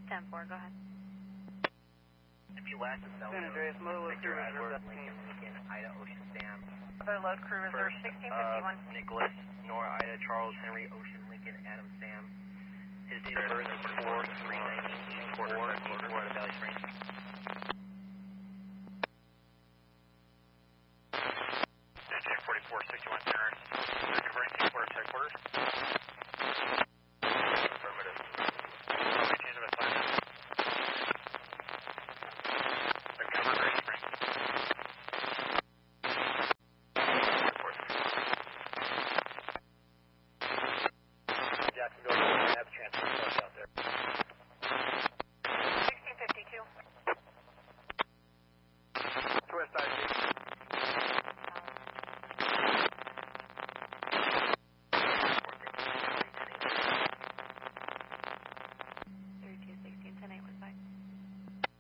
10-4, go ahead. San Andreas, Mother Load Crew Reserve, Lincoln, Ida, Ocean, Sam. Mother Load Crew Reserve, 1651. Nicholas, Nora, Ida, Charles, Henry, Ocean, Lincoln, Adam, Sam.